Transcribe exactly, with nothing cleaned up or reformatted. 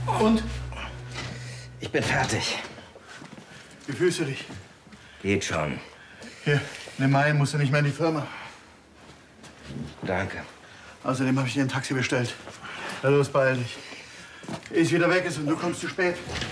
Und? Ich bin fertig. Wie fühlst du dich? Geht schon. Hier, nimm mal ein, musst du nicht mehr in die Firma. Danke. Außerdem habe ich dir ein Taxi bestellt. Na los, beeil dich. Ehe es wieder weg ist und du kommst zu spät.